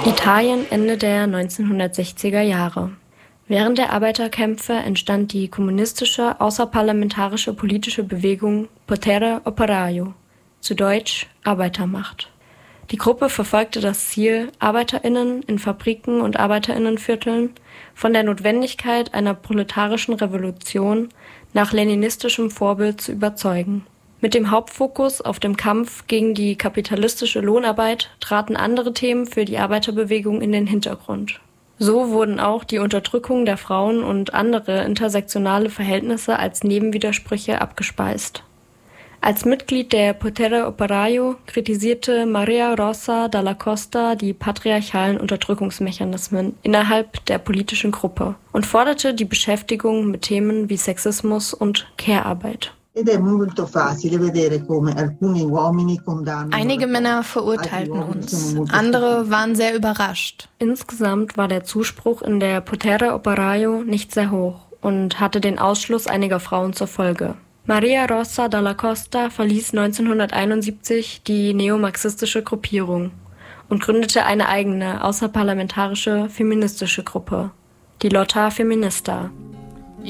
Italien Ende der 1960er Jahre. Während der Arbeiterkämpfe entstand die kommunistische außerparlamentarische politische Bewegung Potere Operaio, zu Deutsch Arbeitermacht. Die Gruppe verfolgte das Ziel, ArbeiterInnen in Fabriken und ArbeiterInnenvierteln von der Notwendigkeit einer proletarischen Revolution nach leninistischem Vorbild zu überzeugen. Mit dem Hauptfokus auf dem Kampf gegen die kapitalistische Lohnarbeit traten andere Themen für die Arbeiterbewegung in den Hintergrund. So wurden auch die Unterdrückung der Frauen und andere intersektionale Verhältnisse als Nebenwidersprüche abgespeist. Als Mitglied der Potere Operaio kritisierte Maria Rosa Dalla Costa die patriarchalen Unterdrückungsmechanismen innerhalb der politischen Gruppe und forderte die Beschäftigung mit Themen wie Sexismus und Care-Arbeit. Einige Männer verurteilten uns, andere waren sehr überrascht. Insgesamt war der Zuspruch in der Potere Operaio nicht sehr hoch und hatte den Ausschluss einiger Frauen zur Folge. Maria Rosa Dalla Costa verließ 1971 die neomarxistische Gruppierung und gründete eine eigene außerparlamentarische feministische Gruppe, die Lotta Feminista.